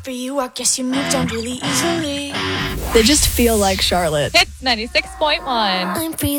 for you, I guess you moved on really easily. They just feel like Charlotte. Hits 96.1. I'm freezing.